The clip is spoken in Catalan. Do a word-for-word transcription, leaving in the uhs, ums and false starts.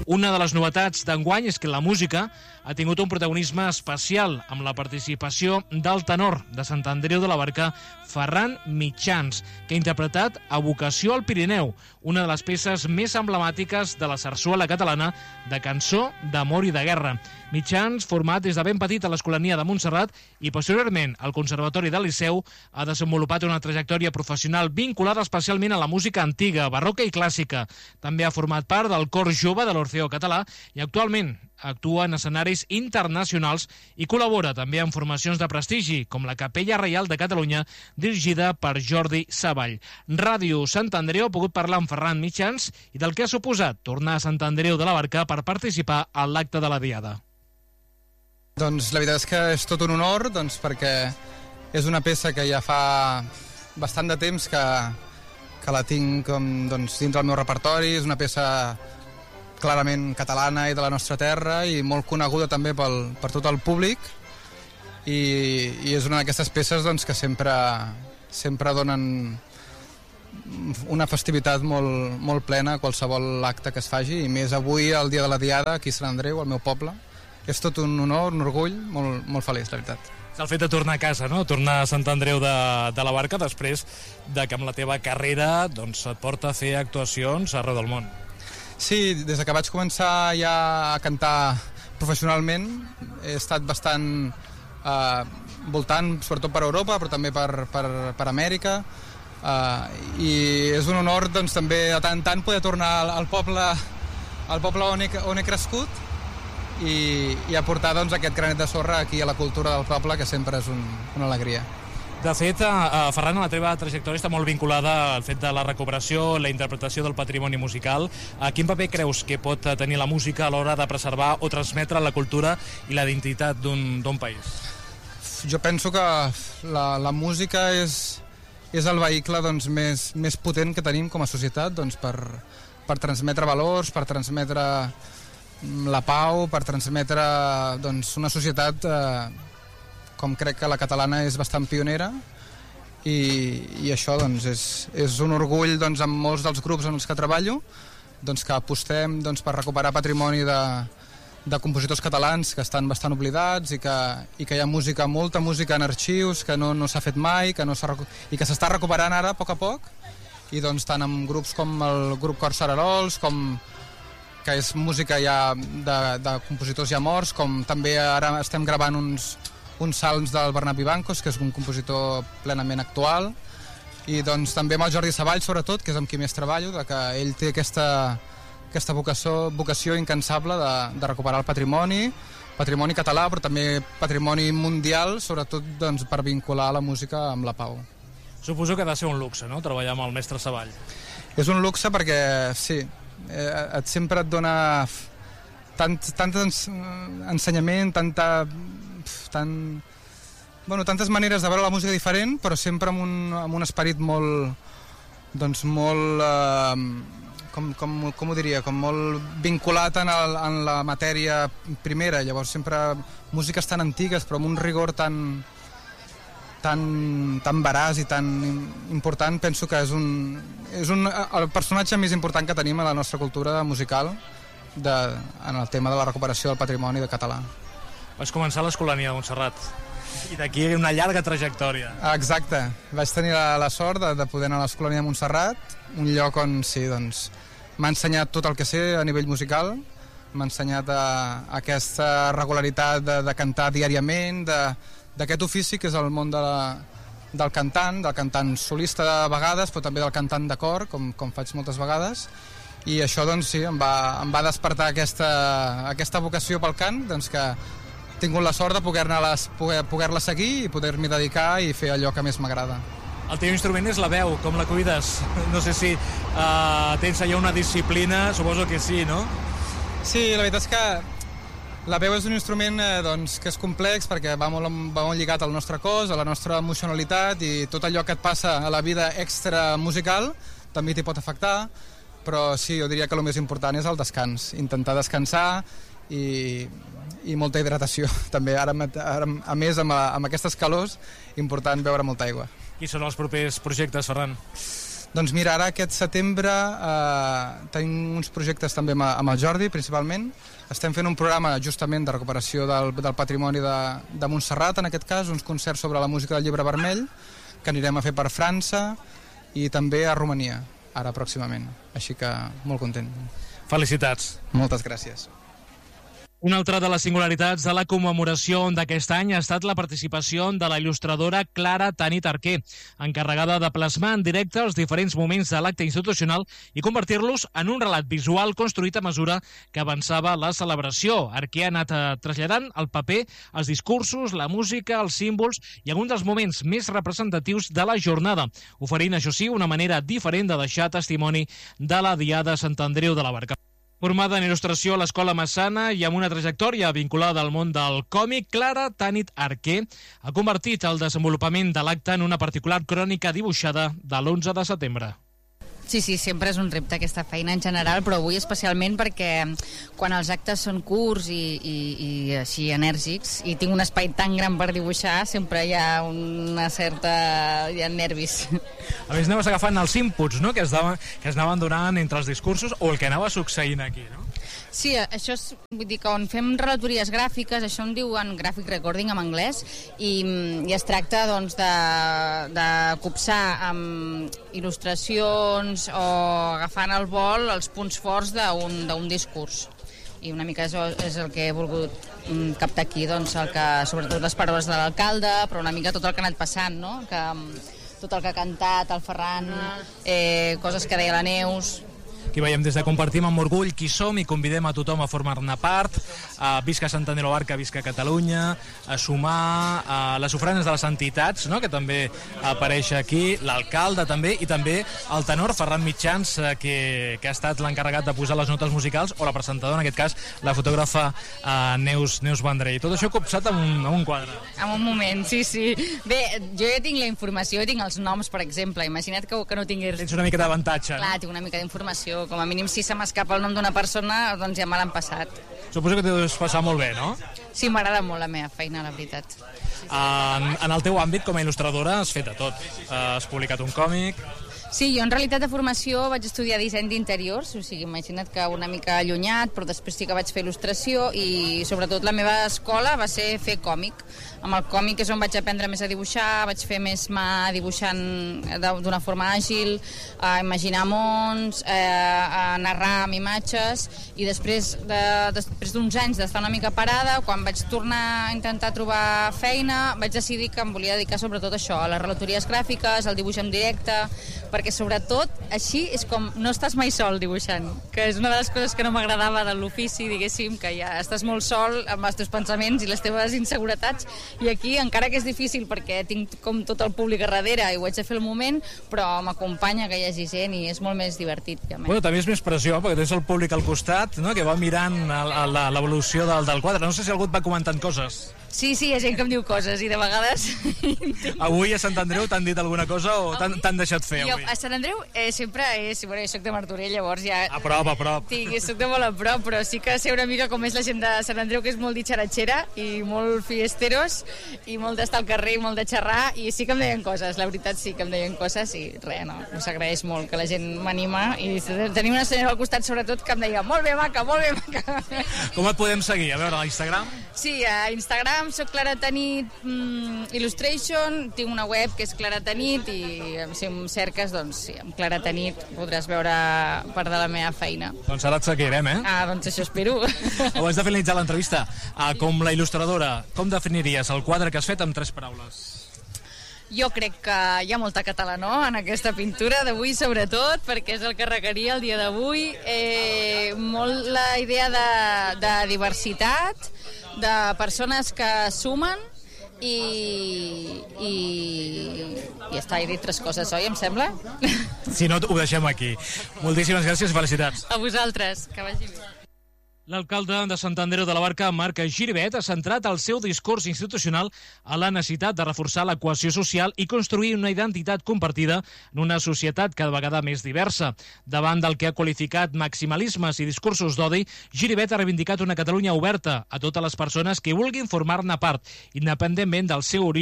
Una de les novetats d'enguany és que la música ha tingut un protagonisme especial amb la participació del tenor de Sant Andreu de la Barca, Ferran Mitjans, que ha interpretat Evocació al Pirineu, una de les peces més emblemàtiques de la sarsuela catalana de cançó d'amor i de guerra. Mitjans, format des de ben petit a l'Escolania de Montserrat i posteriorment al Conservatori del Liceu, ha desenvolupat una trajectòria professional vinculada especialment a la música antiga, barroca i clàssica. També ha format part del cor jove de l'Orfeó Català i actualment actua en escenaris internacionals i col·labora també en formacions de prestigi, com la Capella Reial de Catalunya, dirigida per Jordi Savall. Ràdio Sant Andreu ha pogut parlar amb Ferran Mitjans i del que ha suposat tornar a Sant Andreu de la Barca per participar a l'acte de la Diada. Doncs la veritat és que és tot un honor, doncs, perquè és una peça que ja fa bastant de temps que, que la tinc com, doncs, dins del meu repertori. És una peça clarament catalana i de la nostra terra i molt coneguda també pel, per tot el públic i, i és una d'aquestes peces doncs, que sempre, sempre donen una festivitat molt, molt plena a qualsevol acte que es faci, i més avui, el dia de la Diada, aquí a Sant Andreu, al meu poble. És tot un honor, un orgull, molt, molt feliç, la veritat. El fet de tornar a casa, no? Tornar a Sant Andreu de, de la Barca després de que amb la teva carrera doncs, et porta a fer actuacions arreu del món. Sí, des que vaig començar ja a cantar professionalment he estat bastant eh, voltant, sobretot per Europa, però també per, per, per Amèrica, eh, i és un honor doncs, també de tant en tant poder tornar al, al poble, al poble on, he, on he crescut i, i aportar doncs, aquest granet de sorra aquí a la cultura del poble, que sempre és un, una alegria. De fet, eh, Ferran, la teva trajectòria està molt vinculada al fet de la recuperació, la interpretació del patrimoni musical. A quin paper creus que pot tenir la música a l'hora de preservar o transmetre la cultura i la identitat d'un país? Jo penso que la, la música és, és el vehicle doncs, més, més potent que tenim com a societat doncs, per, per transmetre valors, per transmetre la pau, per transmetre doncs, una societat eh, com crec que la catalana és bastant pionera, i, i això doncs, és, és un orgull doncs, amb molts dels grups en els que treballo, doncs, que apostem doncs, per recuperar patrimoni de, de compositors catalans que estan bastant oblidats i que, i que hi ha música, molta música en arxius que no, no s'ha fet mai, que no i que s'està recuperant ara a poc a poc, i doncs, tant amb grups com el grup Cor Sararols, com que és música ja de, de compositors ja morts, com també ara estem gravant uns uns salms del Bernat Vivancos, que és un compositor plenament actual, i doncs també amb el Jordi Savall, sobretot, que és amb qui més treballo, de que ell té aquesta, aquesta vocació, vocació incansable de, de recuperar el patrimoni, patrimoni català, però també patrimoni mundial, sobretot doncs, per vincular la música amb la pau. Suposo que ha de ser un luxe, no?, treballar amb el mestre Savall. És un luxe perquè, sí, et, sempre et dona tant, tant ensenyament, tanta... Tant, bueno, tantes maneres de veure la música diferent, però sempre amb un, amb un esperit molt, doncs molt, eh, com, com, com ho diria, com molt vinculat en, el, en la matèria primera. Llavors sempre músiques tan antigues, però amb un rigor tan, tan, tan veraç i tan important. Penso que és, un, és un, el personatge més important que tenim a la nostra cultura musical de, en el tema de la recuperació del patrimoni de català. Vas començar a l'Escolania de Montserrat i d'aquí una llarga trajectòria. Exacte, vaig tenir la, la sort de, de poder anar a l'Escolania de Montserrat, un lloc on sí, doncs, m'ha ensenyat tot el que sé a nivell musical, m'ha ensenyat a, a aquesta regularitat de, de cantar diàriament, d'aquest ofici que és el món de la, del cantant, del cantant solista de vegades, però també del cantant de cor, com, com faig moltes vegades, i això doncs, sí, em, va, em va despertar aquesta, aquesta vocació pel cant, doncs que he tingut la sort de poder-la poder, poder seguir i poder-m'hi dedicar i fer allò que més m'agrada. El teu instrument és la veu, com la cuides? No sé si uh, tens allà una disciplina, suposo que sí, no? Sí, la veritat és que la veu és un instrument eh, doncs, que és complex perquè va molt, va molt lligat al nostre cos, a la nostra emocionalitat, i tot allò que et passa a la vida extra musical també t'hi pot afectar, però sí, jo diria que el més important és el descans, intentar descansar i, i molta hidratació també, ara, ara a més amb, amb aquestes calors important beure molta aigua. Quins són els propers projectes, Ferran? Doncs mira, ara aquest setembre eh, tenim uns projectes també amb, amb el Jordi, principalment. Estem fent un programa justament de recuperació del, del patrimoni de, de Montserrat, en aquest cas, uns concerts sobre la música del Llibre Vermell, que anirem a fer per França i també a Romania, ara pròximament. Així que molt content. Felicitats. Moltes gràcies. Una altra de les singularitats de la commemoració d'aquest any ha estat la participació de la il·lustradora Clara Tanit Arquer, encarregada de plasmar en directe els diferents moments de l'acte institucional i convertir-los en un relat visual construït a mesura que avançava la celebració. Arquer ha anat traslladant al paper els discursos, la música, els símbols i alguns dels moments més representatius de la jornada, oferint, això sí, una manera diferent de deixar testimoni de la Diada de Sant Andreu de la Barca. Formada en il·lustració a l'Escola Massana i amb una trajectòria vinculada al món del còmic, Clara Tanit Arquer ha convertit el desenvolupament de l'acte en una particular crònica dibuixada de l'onze de setembre. Sí, sí, sempre és un repte aquesta feina en general, però avui especialment perquè quan els actes són curts i, i, i així enèrgics i tinc un espai tan gran per dibuixar, sempre hi ha una certa... hi ha nervis. A més, anaves agafant els inputs, no?, que es, daven, que es anaven donant entre els discursos o el que anava succeint aquí, no? Sí, això és, vull dir que on fem relatories gràfiques, això en diuen graphic recording en anglès, i, i es tracta doncs de, de copsar amb il·lustracions o agafant al vol els punts forts d'un d'un discurs. I una mica és, és el que he volgut captar aquí, doncs, el que, sobretot les paraules de l'alcalde, però una mica tot el que ha anat passant, no? Que, tot el que ha cantat el Ferran, eh, coses que deia la Neus. Aquí veiem des de Compartim amb orgull qui som i convidem a tothom a formar-ne part, a visca Sant Andreu de la Barca, visca Catalunya, a sumar a les ofrenes de les entitats, no?, que també apareix aquí, l'alcalde també, i també el tenor Ferran Mitjans, que, que ha estat l'encarregat de posar les notes musicals, o la presentadora, en aquest cas, la fotògrafa uh, Neus, Neus Vendrell. Tot això copsat en un, en un quadre. En un moment, sí, sí. Bé, jo ja tinc la informació, tinc els noms, per exemple. Imagina't que, que no tingués... Tens una mica d'avantatge, Clar, no? tinc una mica d'informació. Com a mínim, si se m'escapa el nom d'una persona, doncs ja me l'han passat. Suposo que t'ho deus passar molt bé, no? Sí, m'agrada molt la meva feina, la veritat. En, en el teu àmbit, com a il·lustradora, has fet de tot. Has publicat un còmic... Sí, jo en realitat de formació vaig estudiar disseny d'interiors, o sigui, imagina't que una mica allunyat, però després sí que vaig fer il·lustració i sobretot la meva escola va ser fer còmic. Amb el còmic és on vaig aprendre més a dibuixar, vaig fer més mà dibuixant d'una forma àgil, a imaginar mons, a narrar amb imatges, i després de, després d'uns anys d'estar una mica parada, quan vaig tornar a intentar trobar feina, vaig decidir que em volia dedicar sobretot a això, a les relatories gràfiques, al dibuix en directe, perquè sobretot així és com no estàs mai sol dibuixant, que és una de les coses que no m'agradava de l'ofici, diguéssim, que ja estàs molt sol amb els teus pensaments i les teves inseguretats, i aquí encara que és difícil perquè tinc com tot el públic a darrere i ho haig de fer al moment, però m'acompanya que hi hagi gent i és molt més divertit. Bueno, també és més pressió perquè tens el públic al costat, no?, que va mirant l'evolució del, del quadre. No sé si algú et va comentant coses. Sí, sí, hi ha gent que em diu coses i de vegades... Avui a Sant Andreu t'han dit alguna cosa o t'han deixat fer avui? Jo, a Sant Andreu eh, sempre és... Bueno, jo soc de Martorell, llavors ja... A prop, a prop. Sí, soc de molt a prop, però sí que sé una mica com és la gent de Sant Andreu, que és molt ditxaratxera i molt fiesteros i molt d'estar al carrer i molt de xerrar, i sí que em deien coses, la veritat sí que em deien coses i res, no, us agraeix molt que la gent m'anima i tenim una senyora al costat sobretot que em deia molt bé maca, molt bé maca. Com et podem seguir? A veure, a Instagram? Sí, a Instagram soc Clara Tanit mm, Illustration, tinc una web que és Clara Tanit i si em cerques, doncs sí, amb Clara Tanit podràs veure part de la meva feina. Doncs ara et seguirem, eh? Ah, doncs això espero. Abans de finalitzar l'entrevista, ah, com la il·lustradora, com definiries el quadre que has fet amb tres paraules? Jo crec que hi ha molta catalanó en aquesta pintura d'avui, sobretot, perquè és el que requeria el dia d'avui. Eh, molt la idea de, de diversitat, de persones que sumen, i, i, i està, he dit tres coses, oi, em sembla? Si no, ho deixem aquí. Moltíssimes gràcies i felicitats. A vosaltres, que vagi bé. L'alcalde de Sant Andreu de la Barca, Marc Giribet, ha centrat el seu discurs institucional a la necessitat de reforçar la cohesió social i construir una identitat compartida en una societat cada vegada més diversa. Davant del que ha qualificat maximalismes i discursos d'odi, Giribet ha reivindicat una Catalunya oberta a totes les persones que vulguin formar-ne part, independentment del seu origen